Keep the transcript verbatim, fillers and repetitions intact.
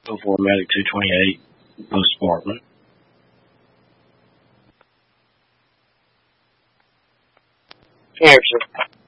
oh four Medic two twenty-eight, Post Sparkman. Answer.